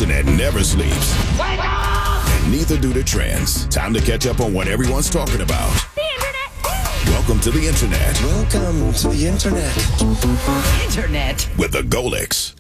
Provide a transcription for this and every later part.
internet never sleeps. Wake up! And neither do the trends. Time to catch up on what everyone's talking about. The internet. Welcome to the internet. Welcome to the internet. Internet. With the Golix.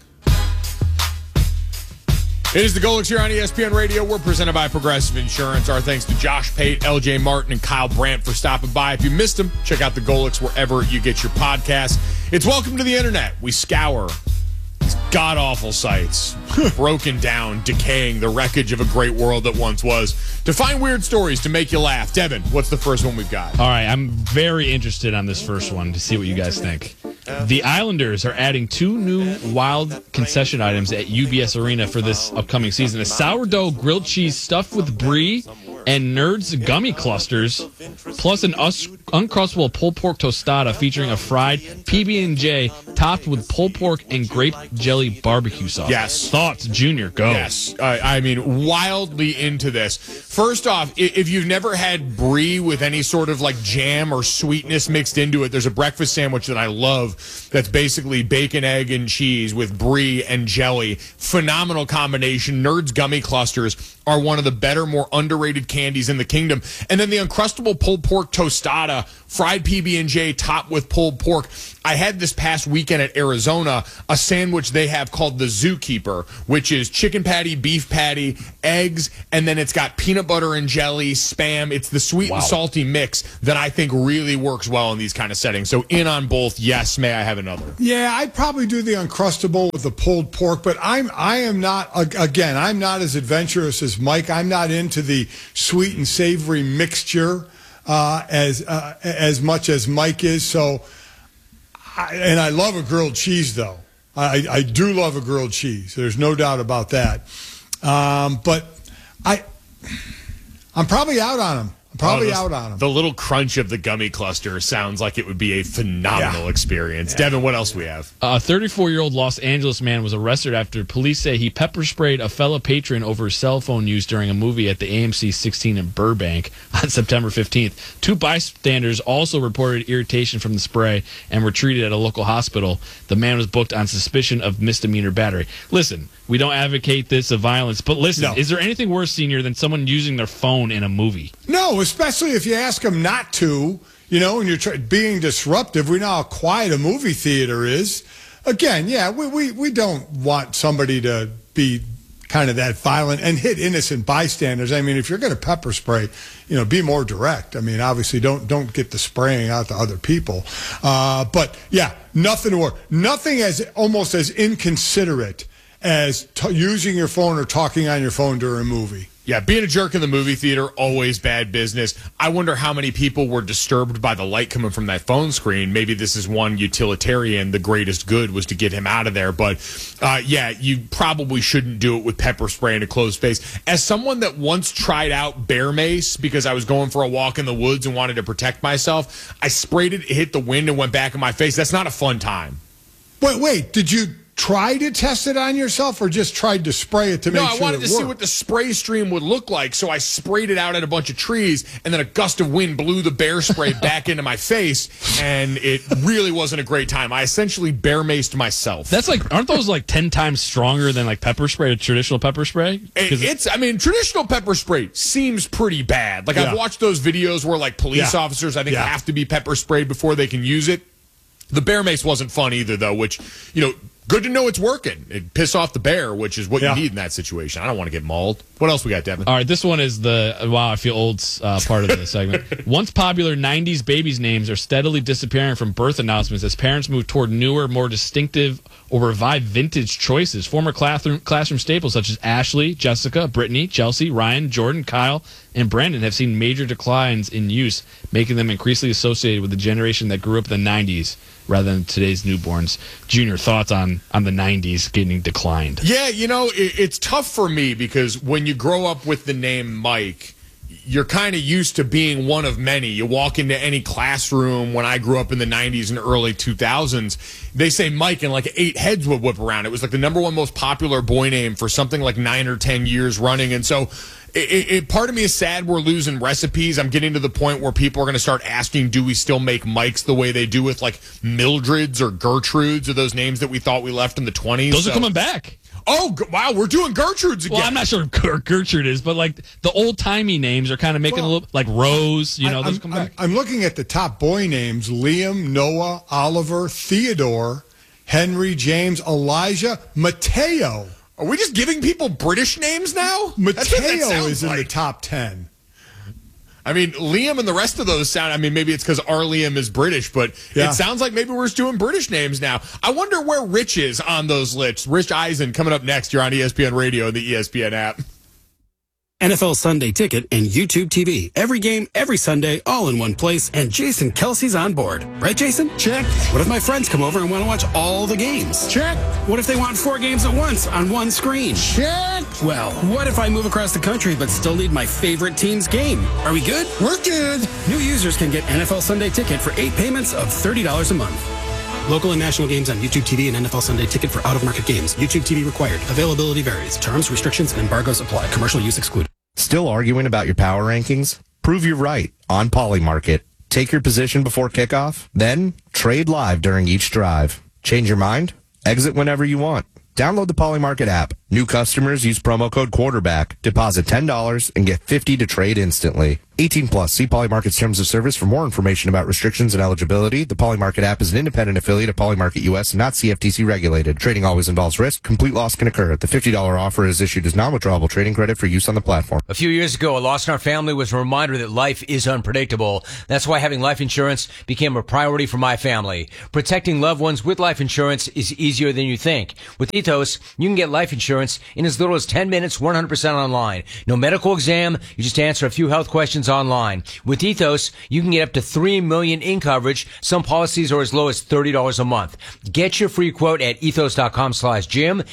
It is the Golix here on ESPN Radio. We're presented by Progressive Insurance. Our thanks to Josh Pate, LJ Martin, and Kyle Brandt for stopping by. If you missed them, check out the Golix wherever you get your podcasts. It's Welcome to the Internet. We scour these god-awful sites, broken down, decaying, the wreckage of a great world that once was, to find weird stories to make you laugh. Devin, what's the first one we've got? All right, I'm very interested on this first one to see what you guys think. The Islanders are adding 2 new wild concession items at UBS Arena for this upcoming season. A sourdough grilled cheese stuffed with brie and Nerds gummy clusters, plus an uncrustable pulled pork tostada featuring a fried PB&J topped with pulled pork and grape jelly barbecue sauce. Yes. Thoughts, Junior, go. Yes. I mean, wildly into this. First off, if you've never had brie with any sort of like jam or sweetness mixed into it, there's a breakfast sandwich that I love that's basically bacon, egg, and cheese with brie and jelly. Phenomenal combination. Nerds gummy clusters are one of the better, more underrated candies in the kingdom. And then the Uncrustable pulled pork tostada, fried PB&J topped with pulled pork. I had this past weekend at Arizona a sandwich they have called the Zookeeper, which is chicken patty, beef patty, eggs, and then it's got peanut butter and jelly, Spam. It's the sweet and salty mix that I think really works well in these kind of settings. So in on both, yes. May I have another? Yeah, I'd probably do the Uncrustable with the pulled pork, but I am not, again, I'm not as adventurous as Mike. I'm not into the sweet and savory mixture as much as Mike is. So, and I love a grilled cheese, though. I do love a grilled cheese. There's no doubt about that. But I'm probably out on him. The little crunch of the gummy cluster sounds like it would be a phenomenal experience. Yeah. Devin, what else do we have? A 34-year-old Los Angeles man was arrested after police say he pepper sprayed a fellow patron over cell phone use during a movie at the AMC 16 in Burbank on September 15th. 2 bystanders also reported irritation from the spray and were treated at a local hospital. The man was booked on suspicion of misdemeanor battery. Listen, we don't advocate this of violence, but listen, Is there anything worse, Senior, than someone using their phone in a movie? No, especially if you ask them not to, and you're being disruptive. We know how quiet a movie theater is. Again, we don't want somebody to be kind of that violent and hit innocent bystanders. I mean, if you're going to pepper spray, be more direct. I mean, obviously don't get the spraying out to other people. But yeah, nothing as almost as inconsiderate as using your phone or talking on your phone during a movie. Yeah, being a jerk in the movie theater, always bad business. I wonder how many people were disturbed by the light coming from that phone screen. Maybe this is one utilitarian. The greatest good was to get him out of there. But, you probably shouldn't do it with pepper spray in a closed space. As someone that once tried out bear mace because I was going for a walk in the woods and wanted to protect myself, I sprayed it, hit the wind, and went back in my face. That's not a fun time. Wait, did you try to test it on yourself or just tried to spray it to make sure it worked? No, I wanted to see what the spray stream would look like, so I sprayed it out at a bunch of trees, and then a gust of wind blew the bear spray back into my face, and it really wasn't a great time. I essentially bear maced myself. That's aren't those 10 times stronger than pepper spray, traditional pepper spray? Traditional pepper spray seems pretty bad. I've watched those videos where police officers, I think, have to be pepper sprayed before they can use it. The bear mace wasn't fun either, though, which, good to know it's working. It piss off the bear, which is what you need in that situation. I don't want to get mauled. What else we got, Devin? All right, this one is I feel old part of the segment. Once popular 90s babies' names are steadily disappearing from birth announcements as parents move toward newer, more distinctive or revived vintage choices. Former classroom staples such as Ashley, Jessica, Brittany, Chelsea, Ryan, Jordan, Kyle, and Brandon have seen major declines in use, making them increasingly associated with the generation that grew up in the 90s rather than today's newborns. Junior, thoughts on the 90s getting declined? Yeah, it's tough for me because when you grow up with the name Mike, you're kind of used to being one of many. You walk into any classroom. When I grew up in the 90s and early 2000s, they say Mike and 8 heads would whip around. It was the number one most popular boy name for something 9 or 10 years running. And so part of me is sad we're losing recipes. I'm getting to the point where people are going to start asking, do we still make Mikes the way they do with Mildreds or Gertrudes or those names that we thought we left in the 20s? Those are coming back. Oh, wow, we're doing Gertrude's again. Well, I'm not sure who Gertrude is, but like the old-timey names are kind of making a little, like Rose, those come back. I'm looking at the top boy names: Liam, Noah, Oliver, Theodore, Henry, James, Elijah, Mateo. Are we just giving people British names now? Mateo is in the top 10. I mean, Liam and the rest of those sound, maybe it's because our Liam is British, but it sounds like maybe we're just doing British names now. I wonder where Rich is on those lists. Rich Eisen coming up next. You're on ESPN Radio and the ESPN app. NFL Sunday Ticket and YouTube TV. Every game, every Sunday, all in one place, and Jason Kelsey's on board. Right, Jason? Check. What if my friends come over and want to watch all the games? Check. What if they want 4 games at once on one screen? Check. Well, what if I move across the country but still need my favorite team's game? Are we good? We're good. New users can get NFL Sunday Ticket for 8 payments of $30 a month. Local and national games on YouTube TV and NFL Sunday Ticket for out-of-market games. YouTube TV required. Availability varies. Terms, restrictions, and embargoes apply. Commercial use excluded. Still arguing about your power rankings? Prove you're right on Polymarket. Take your position before kickoff, then trade live during each drive. Change your mind? Exit whenever you want. Download the Polymarket app. New customers use promo code quarterback. Deposit $10 and get $50 to trade instantly. 18 plus. See Polymarket's terms of service for more information about restrictions and eligibility. The Polymarket app is an independent affiliate of Polymarket US, not CFTC regulated. Trading always involves risk. Complete loss can occur. The $50 offer is issued as non-withdrawable trading credit for use on the platform. A few years ago, a loss in our family was a reminder that life is unpredictable. That's why having life insurance became a priority for my family. Protecting loved ones with life insurance is easier than you think. With Ethos, you can get life insurance in as little as 10 minutes, 100% online. No medical exam, you just answer a few health questions online. With Ethos, you can get up to $3 million in coverage. Some policies are as low as $30 a month. Get your free quote at ethos.com/Jim,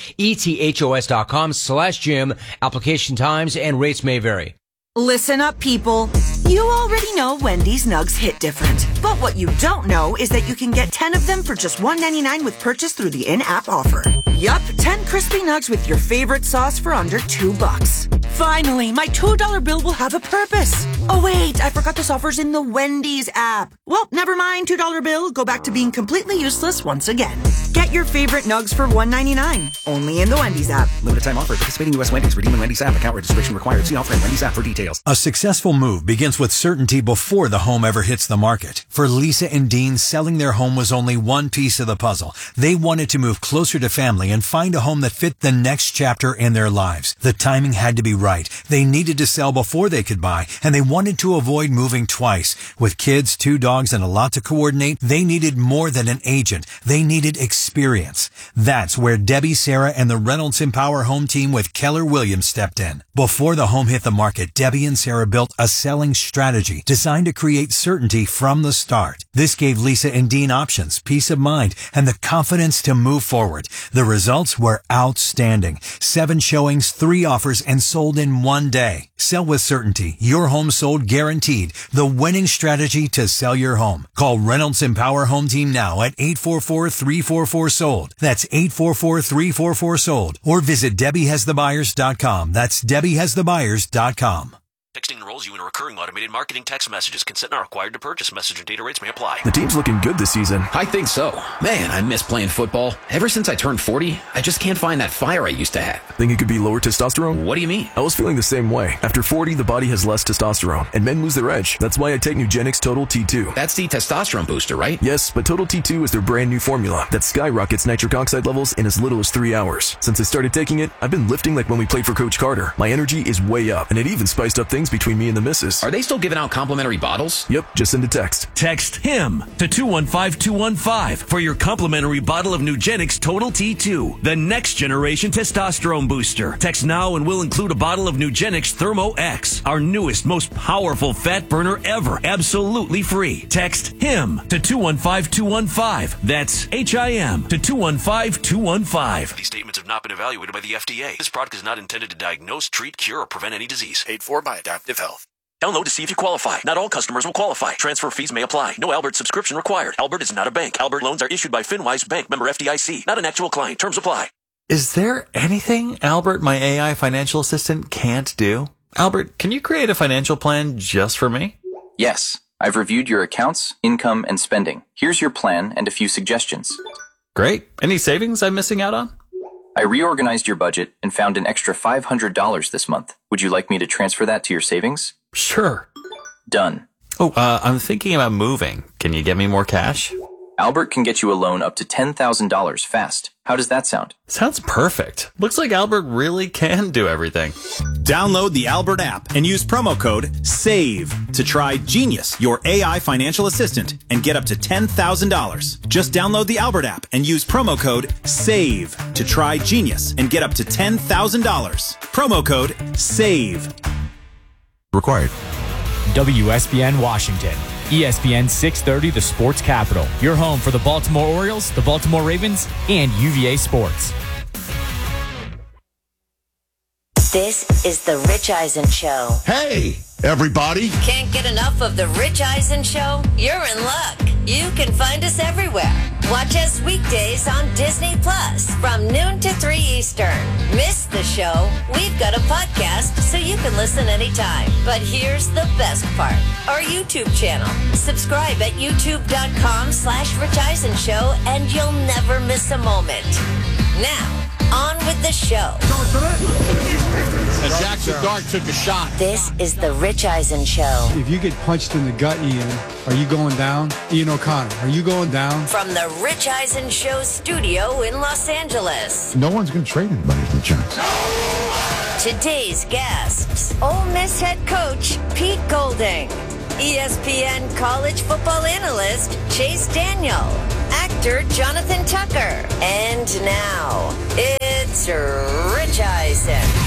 ethos.com/Jim. Application times and rates may vary. Listen up, people. You already know Wendy's Nugs hit different. But what you don't know is that you can get 10 of them for just $1.99 with purchase through the in-app offer. Yup, 10 crispy nugs with your favorite sauce for under $2. Finally, my $2 bill will have a purpose. Oh wait, I forgot this offer's in the Wendy's app. Well, never mind, $2 bill. Go back to being completely useless once again. Get your favorite nugs for $1.99. Only in the Wendy's app. Limited time offer. Participating U.S. Wendy's. Redeem in Wendy's app. Account registration required. See offer in Wendy's app for details. A successful move begins with certainty before the home ever hits the market. For Lisa and Dean, selling their home was only one piece of the puzzle. They wanted to move closer to family and find a home that fit the next chapter in their lives. The timing had to be right. They needed to sell before they could buy, and they wanted to avoid moving twice. With kids, 2 dogs, and a lot to coordinate, they needed more than an agent. They needed experience. That's where Debbie, Sarah, and the Reynolds Empower Home team with Keller Williams stepped in. Before the home hit the market, Debbie and Sarah built a selling strategy designed to create certainty from the start. This gave Lisa and Dean options, peace of mind, and the confidence to move forward. The results were outstanding. 7 showings, 3 offers, and sold in one day. Sell with certainty. Your home sold guaranteed. The winning strategy to sell your home. Call Reynolds Empower Home Team now at 844-344-SOLD. That's 844-344-SOLD. Or visit DebbieHasTheBuyers.com. That's DebbieHasTheBuyers.com. Texting enrolls you in a recurring automated marketing text messages. Consent not required to purchase. Message and data rates may apply. The team's looking good this season. I think so. Man, I miss playing football. Ever since I turned 40, I just can't find that fire I used to have. Think it could be lower testosterone? What do you mean? I was feeling the same way. After 40, the body has less testosterone, and men lose their edge. That's why I take Nugenix Total T2. That's the testosterone booster, right? Yes, but Total T2 is their brand new formula that skyrockets nitric oxide levels in as little as 3 hours. Since I started taking it, I've been lifting like when we played for Coach Carter. My energy is way up, and it even spiced up things between me and the missus. Are they still giving out complimentary bottles? Yep, just send a text. Text HIM to 215-215 for your complimentary bottle of Nugenix Total T2, the next generation testosterone booster. Text now and we'll include a bottle of Nugenix Thermo X, our newest, most powerful fat burner ever, absolutely free. Text HIM to 215-215. That's HIM to 215-215. These statements have not been evaluated by the FDA. This product is not intended to diagnose, treat, cure, or prevent any disease. Paid for by Adaptive Health. Download to see if you qualify. Not all customers will qualify. Transfer fees may apply. No Albert subscription required. Albert is not a bank. Albert loans are issued by FinWise Bank, member FDIC. Not an actual client. Terms apply. Is there anything Albert, my AI financial assistant, can't do? Albert, can you create a financial plan just for me? Yes. I've reviewed your accounts, income, and spending. Here's your plan and a few suggestions. Great. Any savings I'm missing out on? I reorganized your budget and found an extra $500 this month. Would you like me to transfer that to your savings? Sure. Done. Oh, I'm thinking about moving. Can you get me more cash? Albert can get you a loan up to $10,000 fast. How does that sound? Sounds perfect. Looks like Albert really can do everything. Download the Albert app and use promo code SAVE to try Genius, your AI financial assistant, and get up to $10,000. Just download the Albert app and use promo code SAVE to try Genius and get up to $10,000. Promo code SAVE. Required. WSBN Washington. ESPN 630, the sports capital. Your home for the Baltimore Orioles, the Baltimore Ravens, and UVA Sports. This is the Rich Eisen Show. Hey, everybody. Can't get enough of the Rich Eisen Show? You're in luck. You can find us everywhere. Watch us weekdays on Disney Plus from noon to 3 Eastern. Miss the show? We've got a podcast so you can listen anytime. But here's the best part. Our YouTube channel. Subscribe at youtube.com/Rich Eisen Show and you'll never miss a moment. Now, on with the show. Jackson Dart took a shot. This is the Rich Eisen Show. If you get punched in the gut, Ian, are you going down? Ian O'Connor, are you going down? From the Rich Eisen Show studio in Los Angeles. No one's going to trade anybody for the Giants. Today's guests, Ole Miss head coach Pete Golding, ESPN college football analyst Chase Daniel, actor Jonathan Tucker, and now it's Rich Eisen.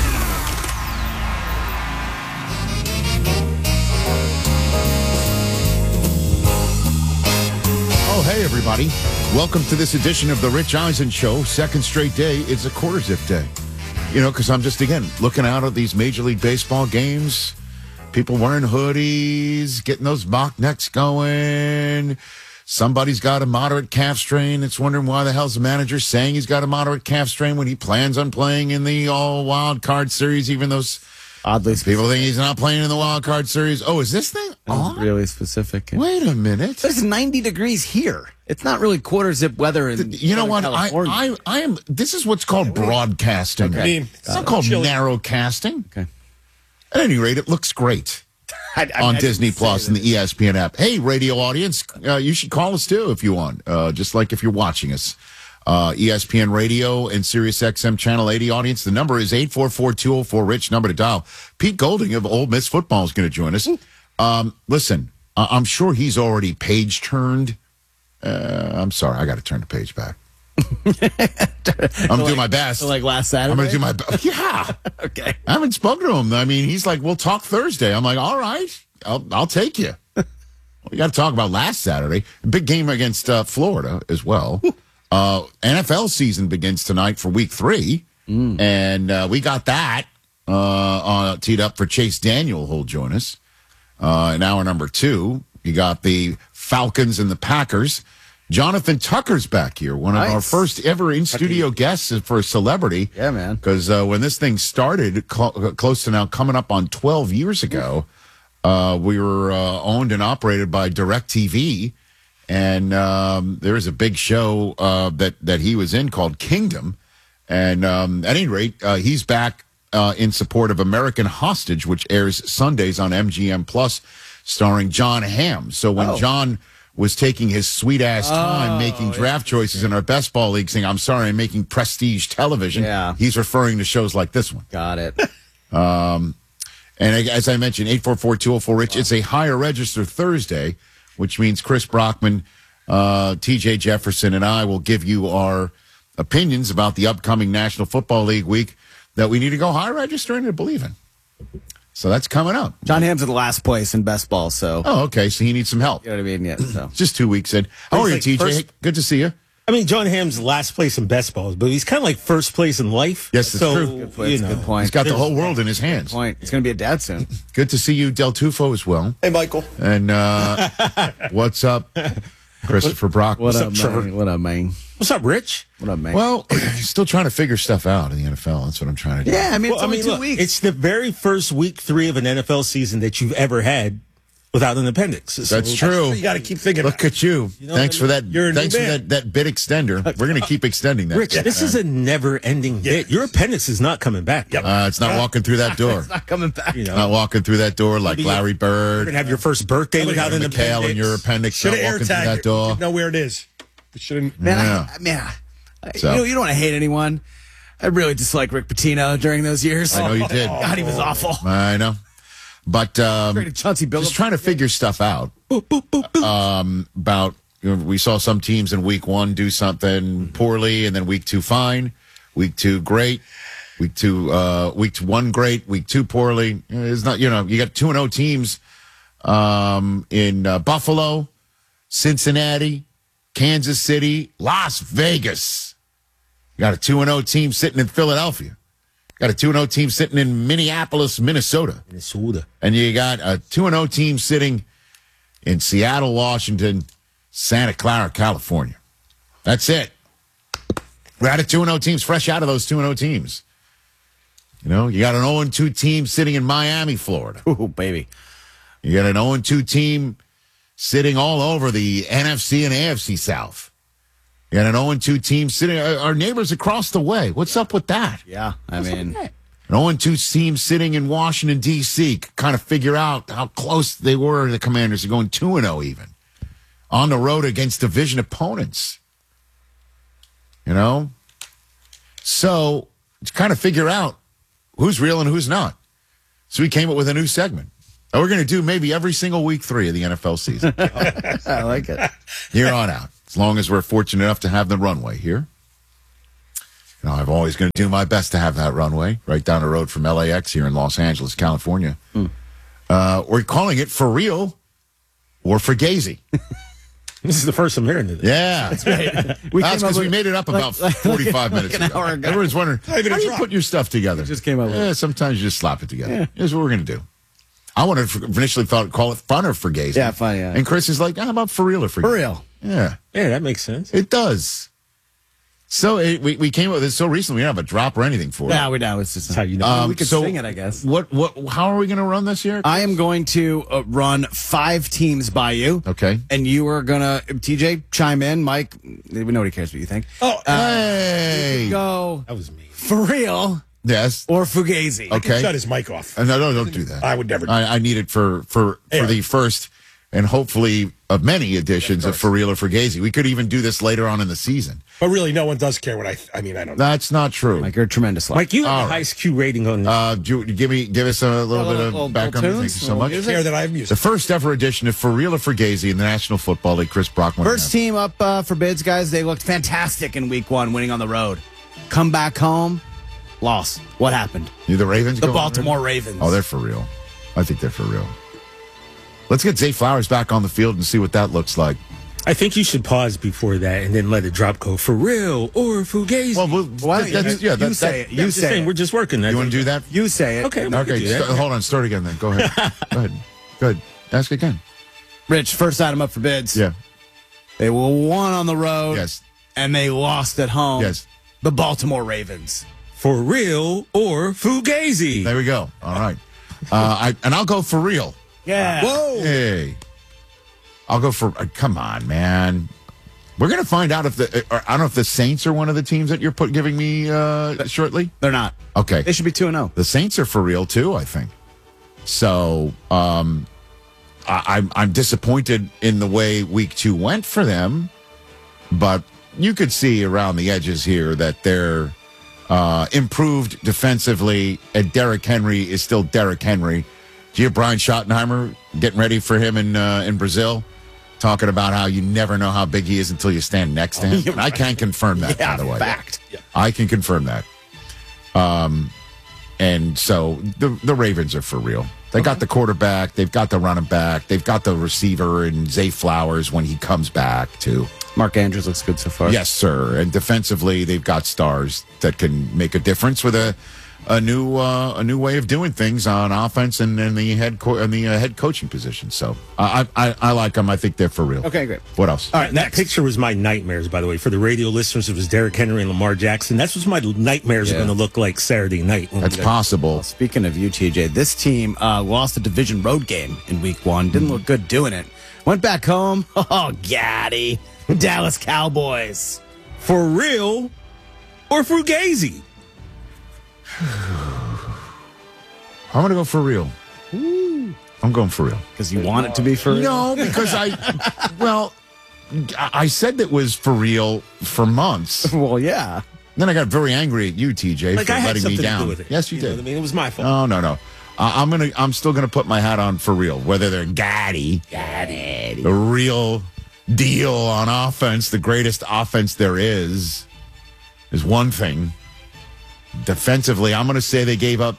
Oh, hey, everybody. Welcome to this edition of the Rich Eisen Show. Second straight day, it's a quarter zip day. You know, because I'm just, again, looking out at these Major League Baseball games. People wearing hoodies, getting those mock necks going. Somebody's got a moderate calf strain. It's wondering why the hell's the manager saying he's got a moderate calf strain when he plans on playing in the all wild card series, even though oddly people think he's not playing in the wild card series. Oh, is this thing on? Really specific. Wait a minute. It's 90 degrees here. It's not really quarter zip weather in You know what? California. I am. This is what's called broadcasting. Okay. It's not called narrowcasting. Okay. At any rate, it looks great on Disney Plus and the ESPN app. Hey, radio audience, you should call us too if you want, just like if you're watching us. ESPN Radio and Sirius XM Channel 80 audience. The number is 844-204-RICH, number to dial. Pete Golding of Ole Miss Football is going to join us. Listen, I'm sure he's already page-turned. I'm sorry, I got to turn the page back. I'm doing my best. Like last Saturday? I'm going to do my best. Yeah. Okay. I haven't spoken to him. I mean, he's like, we'll talk Thursday. I'm like, all right, I'll take you. We got to talk about last Saturday. Big game against Florida as well. NFL season begins tonight for week 3. And we got that teed up for Chase Daniel, who'll join us in hour number 2. You got the Falcons and the Packers. Jonathan Tucker's back here, one of our first ever in-studio guests for a celebrity. Yeah, man. Because when this thing started, close to now coming up on 12 years ago, we were owned and operated by DirecTV. And there was a big show that he was in called Kingdom. And at any rate, he's back in support of American Hostage, which airs Sundays on MGM Plus, starring John Hamm. So when John was taking his sweet-ass time making draft choices in our best ball league, saying, I'm sorry, I'm making prestige television, he's referring to shows like this one. Got it. And as I mentioned, 844-204-RICH, it's a higher register Thursday, which means Chris Brockman, TJ Jefferson, and I will give you our opinions about the upcoming National Football League week that we need to go high registering to believe in. So that's coming up. John Hamm's in the last place in best ball, so. Oh, okay. So he needs some help. You know what I mean? Yeah. So. Just 2 weeks in. How are you, TJ? Hey, good to see you. I mean, John Hamm's last place in best balls, but he's kind of like first place in life. Yes, it's true. Good point. Good point. He's got the whole world in his hands. Good point. He's going to be a dad soon. Good to see you, Del Tufo, as well. Hey, Michael. And what's up, Christopher Brock? What's up, Trevor? What up, man? What's up, Rich? What up, man? Well, still trying to figure stuff out in the NFL. That's what I'm trying to do. Yeah, I mean, it's only 2 weeks. It's the very first week 3 of an NFL season that you've ever had. without an appendix. So That's true. You got to keep thinking. Look at you. You know Thanks for that. You're a Thanks new for man. that bit extender. We're going to keep extending that. Rich, this is a never-ending bit. Your appendix is not coming back. It's not walking through that door. It's not coming back. You know, Not walking through that door like Maybe Larry you're Bird. going to have your first birthday without an McHale appendix. and your appendix Should not have air walking through tagged that it. door. Know where it is. Shouldn't. Man, Yeah. you know, you don't want to hate anyone. I really disliked Rick Pitino during those years. I know you did. God, he was awful. I know. But Great Chauncey Billups. just trying to figure stuff out about, we saw some teams in week 1 do something poorly, and then week 2 fine, week 2 great, week 1 great, week 2 poorly. It's not, you got 2-0 teams in Buffalo, Cincinnati, Kansas City, Las Vegas. You got a 2-0 team sitting in Philadelphia. Got a 2-0 team sitting in Minneapolis, Minnesota. And you got a 2-0 team sitting in Seattle, Washington, Santa Clara, California. That's it. We had a 2-0 teams fresh out of those 2-0 teams. You got an 0-2 team sitting in Miami, Florida. Ooh, baby. You got an 0-2 team sitting all over the NFC and AFC South. You got an 0-2 team sitting, our neighbors across the way. What's up with that? Yeah, I mean, an 0-2 team sitting in Washington, D.C., kind of figure out how close they were. The Commanders are going 2-0 even on the road against division opponents. So to kind of figure out who's real and who's not. So we came up with a new segment that we're going to do maybe every single week 3 of the NFL season. I like it. Here on out, as long as we're fortunate enough to have the runway here. I'm always going to do my best to have that runway right down the road from LAX here in Los Angeles, California. We're calling it For Real or Fugazi. This is the first I'm hearing of this. Yeah. That's because we made it up about 45 minutes ago. Everyone's wondering, how do you put your stuff together? Just came up with it. Sometimes you just slap it together. Yeah. Here's what we're going to do. I wanted to initially call it Fun or Fugazi. Yeah, fun, yeah. And Chris is like, how about For Real or Fugazi? For real. Yeah. Yeah, that makes sense. It does. So we came up with this so recently. We don't have a drop or anything for it. Yeah, we know. It's just how you know. We could sing it, I guess. How are we going to run this year? I am going to run 5 teams by you. Okay. And you are going to, TJ, chime in. Mike, nobody cares what you think. Hey. Go. That was me. For real. Yes. Or Fugazi. Okay. Shut his mic off. No, don't do that. I would never do I need it for the first and hopefully of many editions of For Real or Fugazi. We could even do this later on in the season. But really, no one does care what I mean, I don't know. That's not true. Mike, you're a tremendous luck. Mike, you have the highest Q rating on this. Give us a little bit of background. Thank you so much. Care that I have music. The first ever edition of For Real or Fugazi in the National Football League. Chris Brockman. First team up for bids, guys. They looked fantastic in week 1, winning on the road. Come back home, loss. What happened? The Ravens? The Baltimore Ravens. Oh, they're for real. I think they're for real. Let's get Zay Flowers back on the field and see what that looks like. I think you should pause before that and then let it drop. Go For Real or Fugazi. Why don't you say it? You say it. We're just working. You want to do that? You say it. Okay. Hold on. Start again then. Go ahead. Go ahead. Good. Ask again. Rich, first item up for bids. Yeah. They were 1 on the road. Yes. And they lost at home. Yes. The Baltimore Ravens. For Real or Fugazi. There we go. All right. I'll go For Real. Yeah. Whoa. Hey. I'll go for. Come on, man. We're gonna find out if I don't know if the Saints are one of the teams that you're giving me shortly. They're not. Okay. They should be 2-0. The Saints are for real too, I think. So I'm disappointed in the way week 2 went for them, but you could see around the edges here that they're improved defensively, and Derrick Henry is still Derrick Henry. Do you hear Brian Schottenheimer getting ready for him in Brazil? Talking about how you never know how big he is until you stand next to him. I can confirm that, by the way. Fact. Yeah. I can confirm that. And so the Ravens are for real. They got the quarterback. They've got the running back. They've got the receiver and Zay Flowers when he comes back, too. Mark Andrews looks good so far. Yes, sir. And defensively, they've got stars that can make a difference with a a new way of doing things on offense and the head coaching position. So I like them. I think they're for real. Okay, great. What else? All right, that picture was my nightmares, by the way. For the radio listeners, it was Derrick Henry and Lamar Jackson. That's what my nightmares are going to look like Saturday night. That's possible. Well, speaking of you, TJ, this team lost a division road game in week 1. Didn't look good doing it. Went back home. Oh, Gaddy. Dallas Cowboys. For real or Fugazi? I'm going to go for real. Ooh. I'm going for real. Because you want it to be for real? No, because I said that was for real for months. Well, yeah. Then I got very angry at you, TJ, Like for I had letting me something down. to do with it. Yes, you did. Know what I mean, it was my fault. No. I'm still gonna put my hat on for real. Whether they're Gaddy, the real deal on offense, the greatest offense there is one thing. Defensively, I'm gonna say they gave up,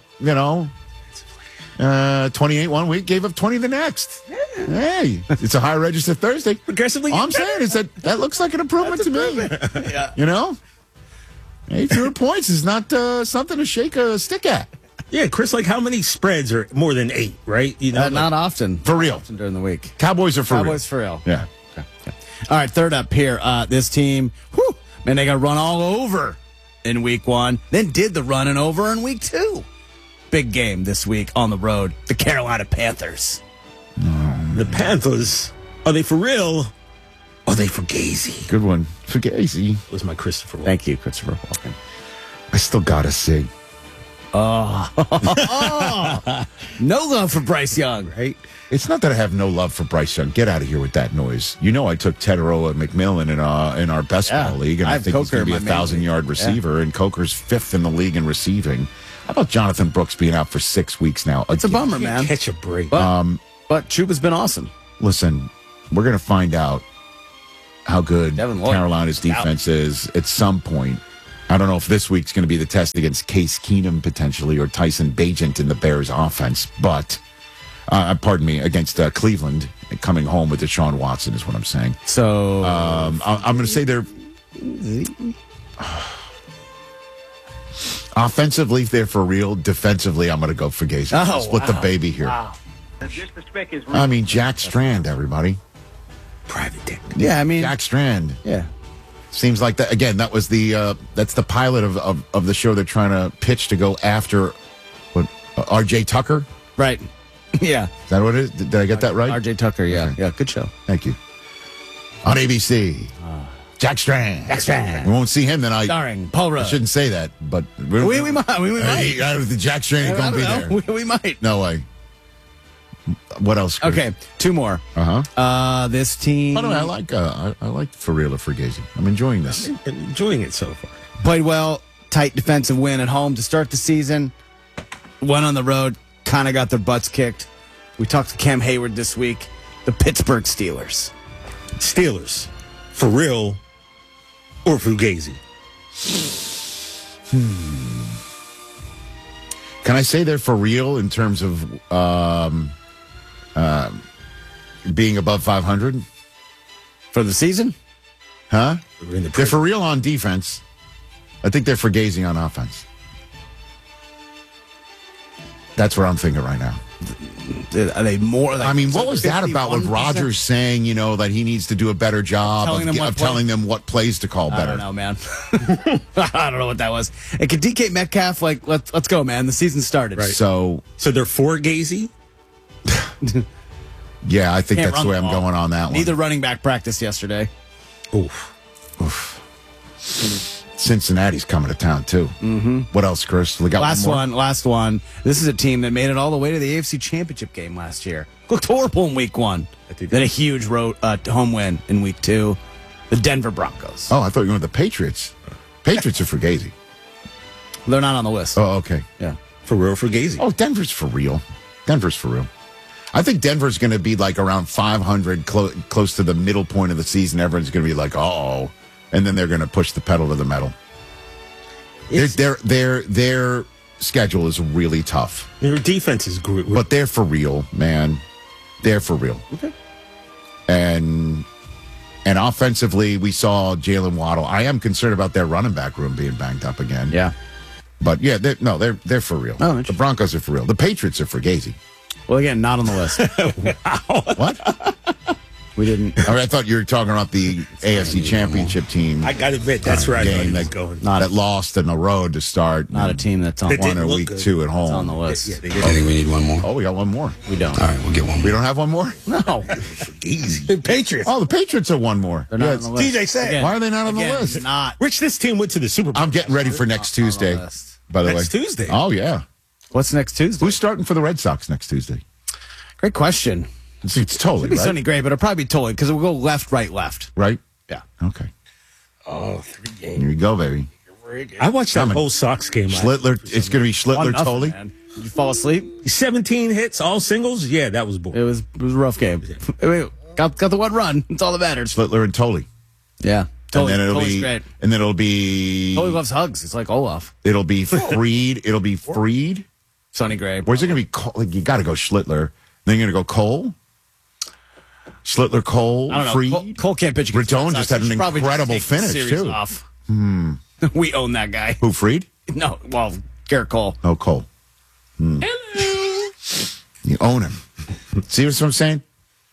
28 one week, gave up 20 the next. Yeah. Hey, it's a high register Thursday. Progressively, all I'm saying is that looks like an improvement to me. Yeah. 8 fewer points is not something to shake a stick at. Yeah, Chris, like how many spreads are more than 8, right? Not often. For real. Often during the week. Cowboys are for real. Cowboys for real. Yeah. Okay. All right, third up here. This team, man, they got run all over in week 1. Then did the running over in week 2. Big game this week on the road. The Carolina Panthers. The Panthers, are they for real? Or are they Fugazi? Good one. Fugazi. Was my Christopher Walken. Thank you, Christopher Walken. I still gotta see. Oh. No love for Bryce Young, right? It's not that I have no love for Bryce Young. Get out of here with that noise. I took Teteroa McMillan in our best ball league, and I think he's going to be a 1,000-yard receiver, and Coker's 5th in the league in receiving. How about Jonathan Brooks being out for 6 weeks now? It's a bummer, man. Catch a break. But Chuba's been awesome. Listen, we're going to find out how good Carolina's defense is at some point. I don't know if this week's going to be the test against Case Keenum potentially or Tyson Bagent in the Bears offense, but against Cleveland coming home with Deshaun Watson is what I'm saying. So I'm going to say they're offensively they're for real. Defensively, I'm going to go for Gaze. Split the baby here. Wow. I mean, Jack Strand, everybody. Private dick. Yeah, I mean Jack Strand. Yeah. Seems like that again. That was that's the pilot of the show they're trying to pitch to go after R.J. Tucker. Right. Yeah. Is that what it is? Did I get that right? R.J. Tucker. Yeah. Okay. Yeah. Good show. Thank you. On ABC, Jack Strand. Jack Strand. We won't see him tonight. Starring Paul Rudd. I shouldn't say that, but we might. Jack Strand ain't gonna be there. We might. No way. What else, Chris? Okay, 2 more. This team. By the way, I like for real or Fugazi. I'm enjoying this. I'm enjoying it so far. Played well, tight defensive win at home to start the season. Went on the road, kind of got their butts kicked. We talked to Cam Hayward this week. The Pittsburgh Steelers. Steelers, for real or Fugazi? Can I say they're for real in terms of being above 500 for the season? Huh? They're for real on defense. I think they're for Fugazi on offense. That's what I'm thinking right now. Are they more? I mean, what was that about with Rodgers saying, that he needs to do a better job of telling them what plays to call better? I don't know, man. I don't know what that was. And can DK Metcalf, let's go, man. The season started. Right. So they're for Fugazi? Yeah, I think that's the way I'm going on that one. Neither running back practice yesterday. Oof. Cincinnati's coming to town, too. Mm-hmm. What else, Chris? We got last one. This is a team that made it all the way to the AFC Championship game last year. Looked horrible in week 1. Then a huge home win in week 2. The Denver Broncos. Oh, I thought you were with the Patriots. Patriots are Fugazi. They're not on the list. Oh, okay. Yeah. For real Fugazi. Oh, Denver's for real. I think Denver's going to be like around 500, close to the middle point of the season. Everyone's going to be like, uh-oh. And then they're going to push the pedal to the metal. Their schedule is really tough. Their defense is good. But they're for real, man. They're for real. Okay. And offensively, we saw Jalen Waddle. I am concerned about their running back room being banged up again. Yeah. But yeah, they're for real. Oh, the Broncos are for real. The Patriots are for Gazy. Well, again, not on the list. What? We didn't. I thought you were talking about the AFC Championship team. I got to admit, that's where I thought he was that, going. That lost in the road to start. Not a team that's on one in week 2 at home. It's on the list. I think we need one more. Oh, we got one more. We don't. All right, we'll get one more. We don't have one more? No. Easy. The Patriots. Oh, the Patriots are one more. They're not on the list. TJ said. Again, why are they not on the again, list? Not. Rich, this team went to the Super Bowl. I'm getting ready for next Tuesday, by the way. Next Tuesday? Oh, yeah. What's next Tuesday? Who's starting for the Red Sox next Tuesday? Great question. It's totally It'll be right. Sonny Gray, but it'll probably be totally because we'll go left, right, left. Right? Yeah. Okay. Oh, 3 games. Here you go, baby. I watched that whole Sox game. Schlittler. It's going to be Schlittler, 1-0, Tolley. man. Did you fall asleep? 17 hits, all singles. Yeah, that was boring. It was a rough game. Got the one run. That's all that matters. Schlittler and Tolley. Yeah. And then it'll be. Tolley loves hugs. It's like Olaf. It'll be Freed. It'll be Freed. Sonny Gray. Where's it going to be? Cole? You got to go Schlittler. Then you're going to go Cole. Schlittler, Cole, I don't know. Freed. Cole can't pitch. Redone just had an incredible finish too. Off. We own that guy. Who, Freed? No, well, Garrett Cole. Oh, Cole. Hello. You own him. See what I'm saying?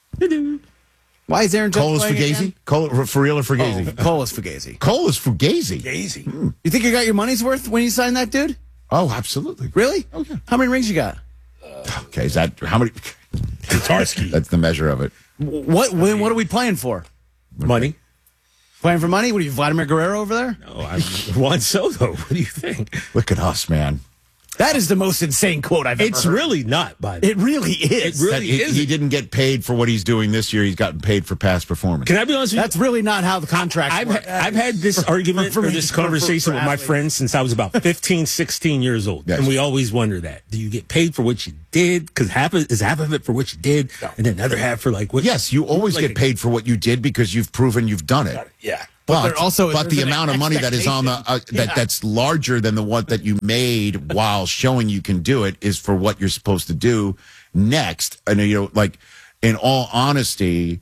Why is Aaron Judge Cole is playing Fugazi? again? Cole for real or Fugazi? Oh, Cole is Fugazi. Cole is Fugazi. Fugazi. You think you got your money's worth when you signed that dude? Oh, absolutely. Really? Okay. How many rings you got? Okay, is that how many? Tatarski. That's the measure of it. What are we playing for? Money. Playing for money? What are you, Vladimir Guerrero over there? No, I'm Juan Soto. What do you think? Look at us, man. That is the most insane quote I've ever It's heard. really not, by the way. It really is. It really is. He didn't get paid for what he's doing this year. He's gotten paid for past performance. Can I be honest with you? That's really not how the contracts work. I've had this argument or this conversation with my athletes. friends since I was about 15, 16 years old. Yes. And we always wonder that. Do you get paid for what you did? Because half of it for what you did, and then another half for like what Yes, you always like get paid for what you did because you've proven you've done it. Yeah. But also- the there's amount an of money that is on the that's larger than the one that you made while showing you can do it is for what you're supposed to do next. And like in all honesty,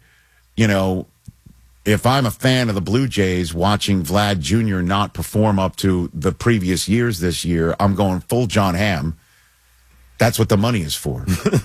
if I'm a fan of the Blue Jays watching Vlad Jr. not perform up to the previous years this year, I'm going full John Hamm. That's what the money is for.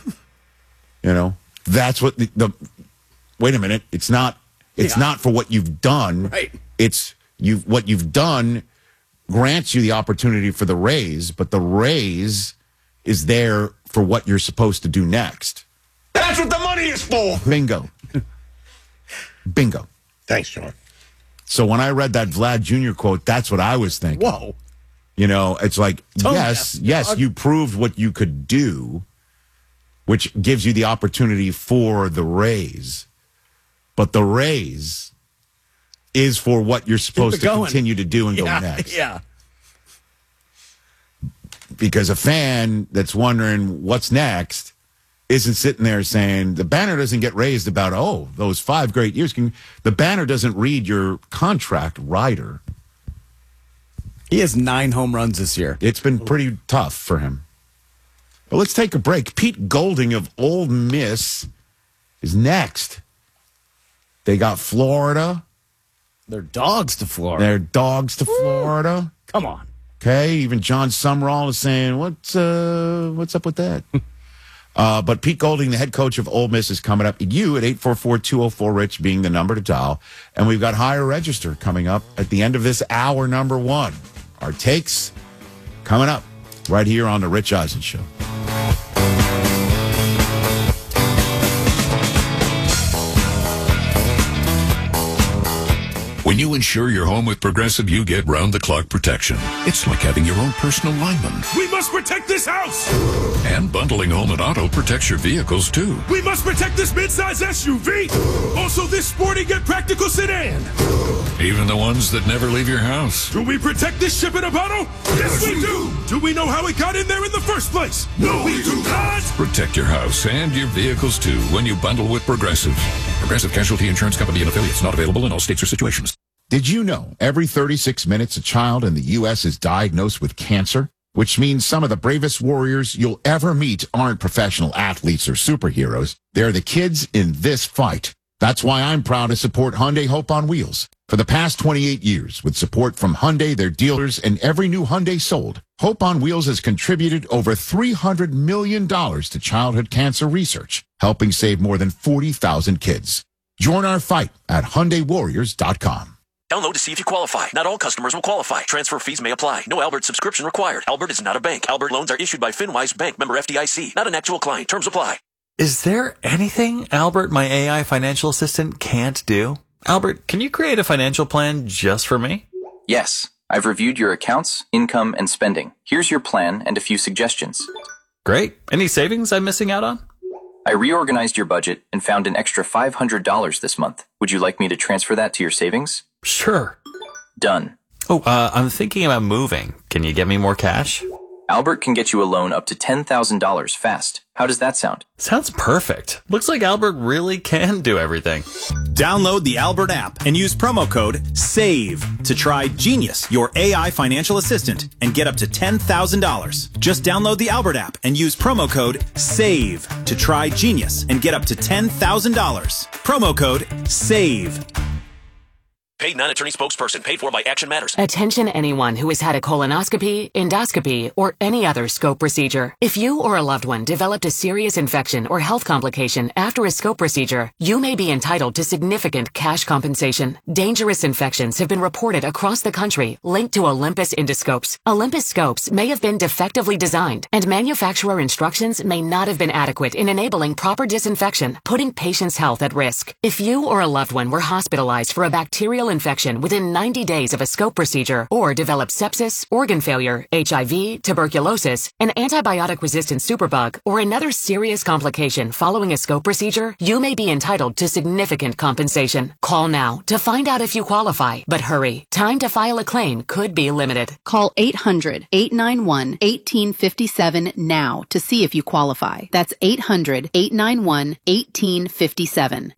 That's what the wait a minute. It's not for what you've done. Right. It's what you've done grants you the opportunity for the raise, but the raise is there for what you're supposed to do next. That's what the money is for. Bingo. Bingo. Thanks, John. So when I read that Vlad Jr. quote, that's what I was thinking. Whoa. It's like, yes, you proved what you could do, which gives you the opportunity for the raise. But the raise is for what you're supposed to continue to do and go next. Yeah. Because a fan that's wondering what's next isn't sitting there saying the banner doesn't get raised about, those 5 great years. The banner doesn't read your contract rider. He has 9 home runs this year. It's been pretty tough for him. But let's take a break. Pete Golding of Ole Miss is next. They got Florida. They're dogs to Florida. They're dogs to Florida. Come on. Okay, even John Sumrall is saying, what's up with that? But Pete Golding, the head coach of Ole Miss, is coming up. You at 844-204-RICH being the number to dial. And we've got Higher Register coming up at the end of this hour, number 1. Our takes coming up right here on The Rich Eisen Show. When you insure your home with Progressive, you get round-the-clock protection. It's like having your own personal lineman. We must protect this house! And bundling home and auto protects your vehicles, too. We must protect this midsize SUV! Also this sporty yet practical sedan! Even the ones that never leave your house. Do we protect this ship in a bottle? Yes, we do! Do we know how it got in there in the first place? No, we do not! Protect your house and your vehicles, too, when you bundle with Progressive. Progressive Casualty Insurance Company and affiliates. Not available in all states or situations. Did you know every 36 minutes a child in the U.S. is diagnosed with cancer? Which means some of the bravest warriors you'll ever meet aren't professional athletes or superheroes. They're the kids in this fight. That's why I'm proud to support Hyundai Hope on Wheels. For the past 28 years, with support from Hyundai, their dealers, and every new Hyundai sold, Hope on Wheels has contributed over $300 million to childhood cancer research, helping save more than 40,000 kids. Join our fight at HyundaiWarriors.com. Download to see if you qualify. Not all customers will qualify. Transfer fees may apply. No Albert subscription required. Albert is not a bank. Albert loans are issued by FinWise Bank, member FDIC. Not an actual client. Terms apply. Is there anything Albert, my AI financial assistant, can't do? Albert, can you create a financial plan just for me? Yes. I've reviewed your accounts, income, and spending. Here's your plan and a few suggestions. Great. Any savings I'm missing out on? I reorganized your budget and found an extra $500 this month. Would you like me to transfer that to your savings? Sure. Done. Oh, I'm thinking about moving. Can you get me more cash? Albert can get you a loan up to $10,000 fast. How does that sound? Sounds perfect. Looks like Albert really can do everything. Download the Albert app and use promo code SAVE to try Genius, your AI financial assistant, and get up to $10,000. Just download the Albert app and use promo code SAVE to try Genius and get up to $10,000. Promo code SAVE. Paid non-attorney spokesperson. Paid for by Action Matters. Attention anyone who has had a colonoscopy, endoscopy, or any other scope procedure. If you or a loved one developed a serious infection or health complication after a scope procedure, you may be entitled to significant cash compensation. Dangerous infections have been reported across the country linked to Olympus endoscopes. Olympus scopes may have been defectively designed, and manufacturer instructions may not have been adequate in enabling proper disinfection, putting patients' health at risk. If you or a loved one were hospitalized for a bacterial infection within 90 days of a scope procedure or developed sepsis, organ failure, HIV, tuberculosis, an antibiotic-resistant superbug, or another serious complication following a scope procedure, you may be entitled to significant compensation. Call now to find out if you qualify, but hurry. Time to file a claim could be limited. Call 800-891-1857 now to see if you qualify. That's 800-891-1857.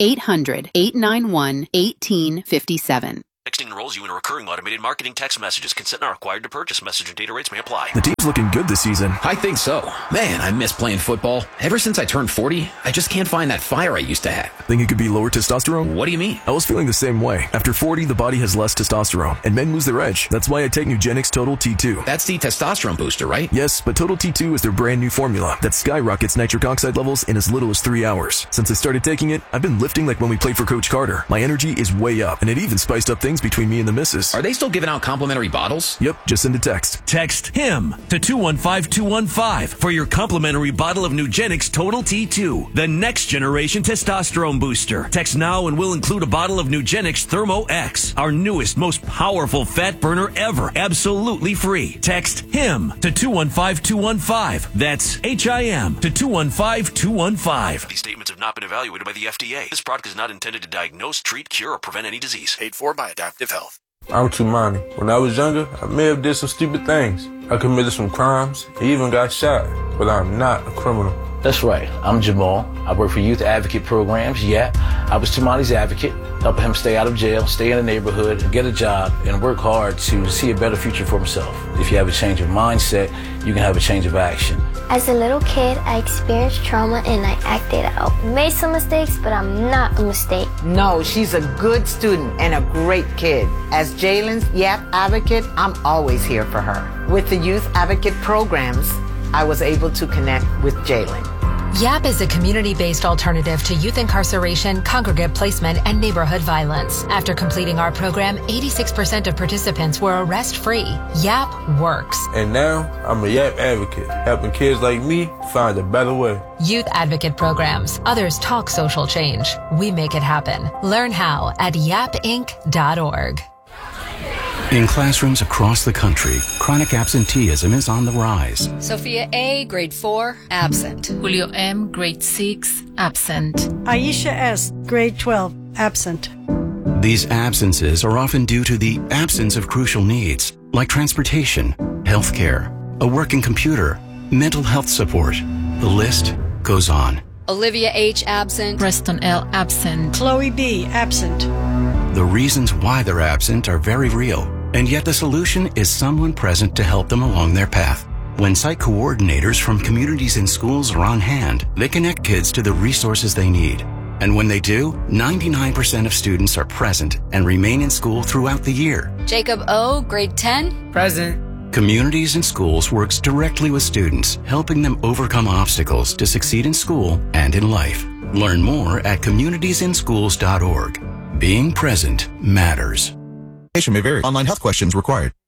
800-891-1857. Texting enrolls you in a recurring automated marketing text messages. Consent not required to purchase. Message and data rates may apply. The team's looking good this season. I think so. Man, I miss playing football. Ever since I turned 40, I just can't find that fire I used to have. Think it could be lower testosterone? What do you mean? I was feeling the same way. After 40, the body has less testosterone, and men lose their edge. That's why I take Nugenix Total T2. That's the testosterone booster, right? Yes, but Total T2 is their brand new formula that skyrockets nitric oxide levels in as little as 3 hours. Since I started taking it, I've been lifting like when we played for Coach Carter. My energy is way up, and it even spiced up things between me and the missus. Are they still giving out complimentary bottles? Yep, just send a text. Text HIM to 215-215 for your complimentary bottle of Nugenix Total T2, the next generation testosterone booster. Text now and we'll include a bottle of Nugenix Thermo X, our newest, most powerful fat burner ever, absolutely free. Text HIM to 215-215. That's HIM to 215-215. These statements have not been evaluated by the FDA. This product is not intended to diagnose, treat, cure, or prevent any disease. Paid for by Adaptive Health. I'm Tumani. When I was younger, I may have did some stupid things. I committed some crimes, and even got shot, but I'm not a criminal. That's right. I'm Jamal. I work for youth advocate programs. Yeah, I was Tumani's advocate, helping him stay out of jail, stay in the neighborhood, get a job, and work hard to see a better future for himself. If you have a change of mindset, you can have a change of action. As a little kid, I experienced trauma and I acted out. Made some mistakes, but I'm not a mistake. No, she's a good student and a great kid. As Jalen's YAP advocate, I'm always here for her. With the youth advocate programs, I was able to connect with Jalen. YAP is a community-based alternative to youth incarceration, congregate placement, and neighborhood violence. After completing our program, 86% of participants were arrest-free. YAP works. And now, I'm a YAP advocate, helping kids like me find a better way. Youth advocate programs. Others talk social change. We make it happen. Learn how at yapinc.org. In classrooms across the country, chronic absenteeism is on the rise. Sophia A., grade 4, absent. Julio M., grade 6, absent. Aisha S., grade 12, absent. These absences are often due to the absence of crucial needs, like transportation, healthcare, a working computer, mental health support. The list goes on. Olivia H., absent. Preston L., absent. Chloe B., absent. The reasons why they're absent are very real, and yet the solution is someone present to help them along their path. When site coordinators from communities and schools are on hand, they connect kids to the resources they need. And when they do, 99% of students are present and remain in school throughout the year. Jacob O, grade 10. Present. Communities in Schools works directly with students, helping them overcome obstacles to succeed in school and in life. Learn more at communitiesinsschools.org. Being present matters. May vary. Online health questions required.